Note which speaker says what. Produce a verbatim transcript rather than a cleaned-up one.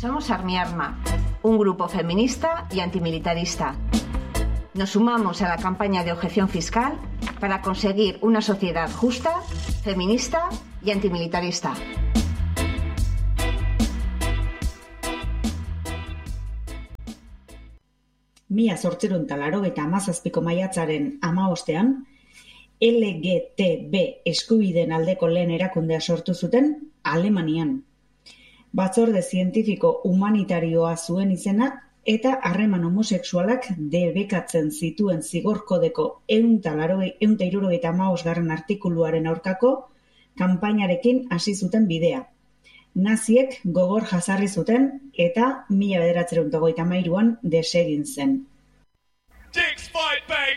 Speaker 1: Somos Armiarma, un grupo feminista y antimilitarista. Nos sumamos a la campaña de objeción fiscal para conseguir una sociedad justa, feminista y antimilitarista.
Speaker 2: Mila zortziehun eta laurogeita hamazazpiko maiatzaren hamabostean, L G T B eskubideen aldeko lehen erakundea sortu zuten Alemanian. Batzorde zientifiko humanitarioa zuen izena eta harreman homosexualak debekatzen zituen zigor kodeko ehun eta hirurogeita hamabosgarren artikuluaren aurkako kanpainarekin hasi zuten bidea. Naziek gogor jazarri zuten eta mila bederatziehun eta hogeita hamairuan desegin zen.